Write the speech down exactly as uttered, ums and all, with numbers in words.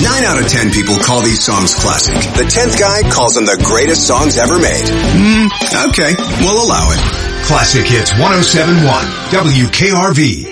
Nine out of ten people call these songs classic. The tenth guy calls them the greatest songs ever made. Hmm, okay, we'll allow it. Classic Hits one oh seven point one, W K R V.